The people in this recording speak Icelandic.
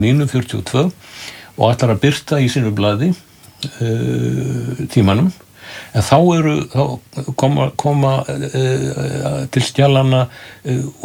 1942 og ætlar að birta í sínu blaði Tímanum, en þá koma til skjalanna